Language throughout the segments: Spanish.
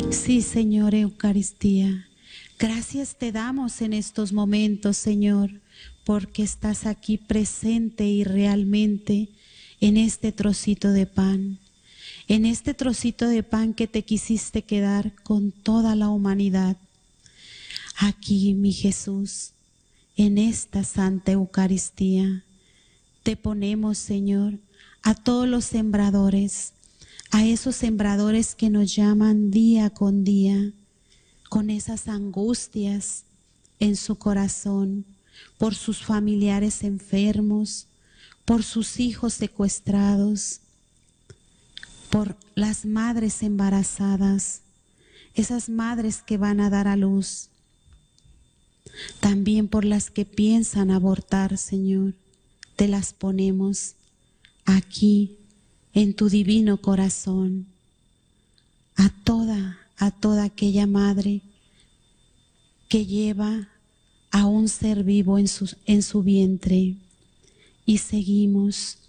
Sí, Señor, Eucaristía. Gracias te damos en estos momentos, Señor, porque estás aquí presente y realmente en este trocito de pan. En este trocito de pan que te quisiste quedar con toda la humanidad. Aquí, mi Jesús, en esta Santa Eucaristía, te ponemos, Señor, a todos los sembradores, a esos sembradores que nos llaman día con día, con esas angustias en su corazón, por sus familiares enfermos, por sus hijos secuestrados, por las madres embarazadas, esas madres que van a dar a luz, también por las que piensan abortar, Señor, te las ponemos aquí en tu divino corazón, a toda aquella madre que lleva a un ser vivo en su vientre. Y seguimos.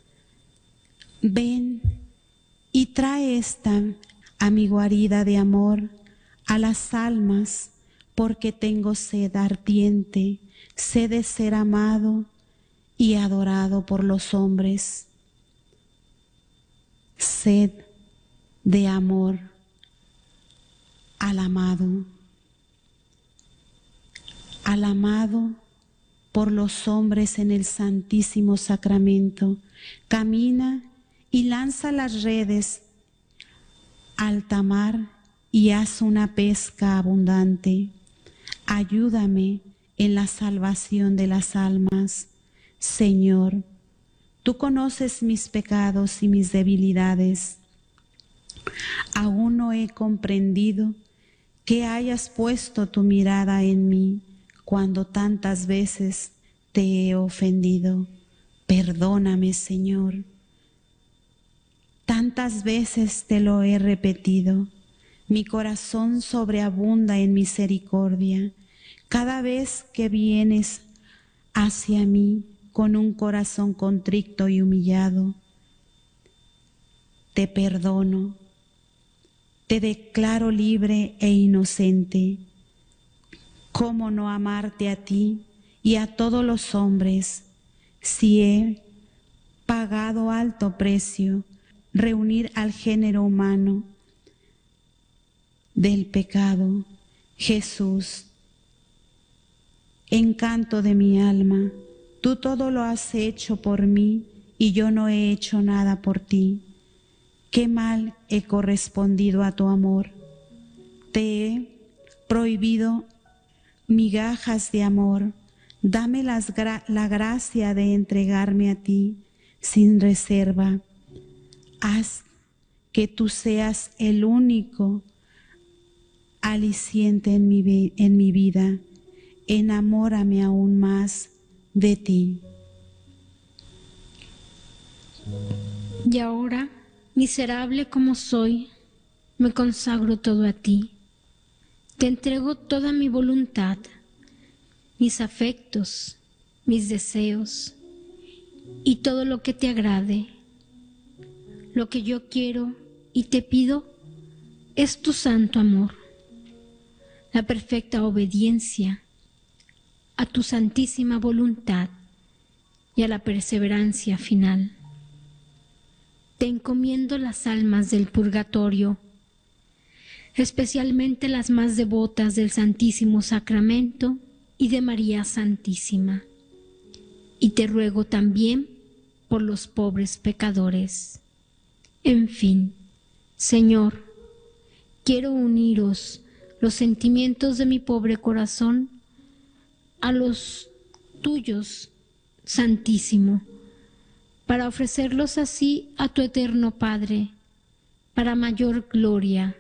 Ven y trae esta a mi guarida de amor a las almas, porque tengo sed ardiente, sed de ser amado y adorado por los hombres, sed de amor al amado por los hombres en el Santísimo Sacramento. Camina y lanza las redes al alta mar y haz una pesca abundante. Ayúdame en la salvación de las almas. Señor, tú conoces mis pecados y mis debilidades. Aún no he comprendido que hayas puesto tu mirada en mí cuando tantas veces te he ofendido. Perdóname, Señor. Tantas veces te lo he repetido. Mi corazón sobreabunda en misericordia. Cada vez que vienes hacia mí con un corazón contrito y humillado, te perdono. Te declaro libre e inocente. ¿Cómo no amarte a ti y a todos los hombres si he pagado alto precio reunir al género humano del pecado? Jesús, encanto de mi alma, tú todo lo has hecho por mí y yo no he hecho nada por ti. Qué mal he correspondido a tu amor. Te he prohibido migajas de amor. Dame la gracia de entregarme a ti sin reserva. Haz que tú seas el único aliciente en mi vida. Enamórame aún más de ti. Y ahora, miserable como soy, me consagro todo a ti. Te entrego toda mi voluntad, mis afectos, mis deseos y todo lo que te agrade. Lo que yo quiero y te pido es tu santo amor, la perfecta obediencia a tu santísima voluntad y a la perseverancia final. Te encomiendo las almas del purgatorio, especialmente las más devotas del Santísimo Sacramento y de María Santísima. Y te ruego también por los pobres pecadores. En fin, Señor, quiero uniros los sentimientos de mi pobre corazón a los tuyos, Santísimo, para ofrecerlos así a tu eterno Padre, para mayor gloria.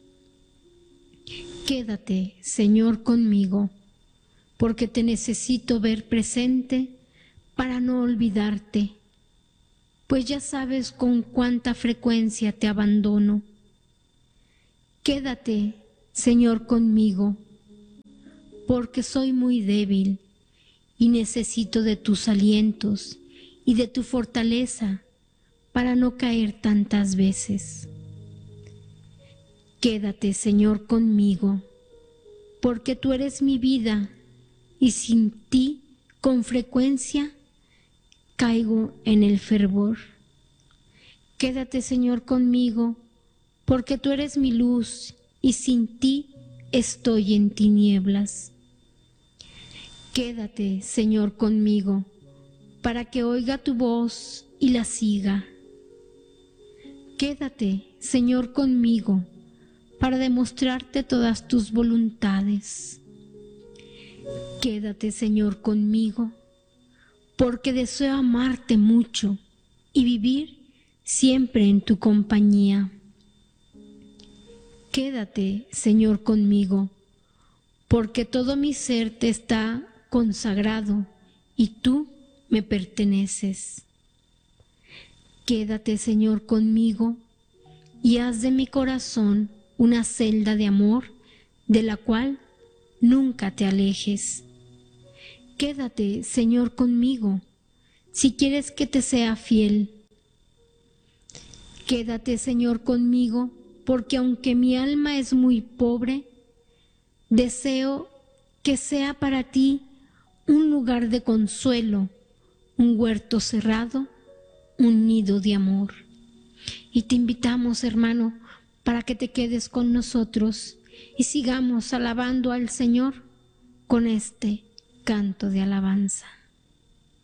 Quédate, Señor, conmigo, porque te necesito ver presente para no olvidarte, pues ya sabes con cuánta frecuencia te abandono. Quédate, Señor, conmigo, porque soy muy débil y necesito de tus alientos y de tu fortaleza para no caer tantas veces. Quédate, Señor, conmigo, porque tú eres mi vida y sin ti con frecuencia caigo en el fervor. Quédate, Señor, conmigo, porque tú eres mi luz y sin ti estoy en tinieblas. Quédate, Señor, conmigo, para que oiga tu voz y la siga. Quédate, Señor, conmigo, para demostrarte todas tus voluntades. Quédate, Señor, conmigo, porque deseo amarte mucho y vivir siempre en tu compañía. Quédate, Señor, conmigo, porque todo mi ser te está consagrado y tú me perteneces. Quédate, Señor, conmigo y haz de mi corazón una celda de amor de la cual nunca te alejes. Quédate, Señor, conmigo, si quieres que te sea fiel. Quédate, Señor, conmigo, porque aunque mi alma es muy pobre, deseo que sea para ti un lugar de consuelo, un huerto cerrado, un nido de amor. Y te invitamos, hermano, para que te quedes con nosotros y sigamos alabando al Señor con este canto de alabanza.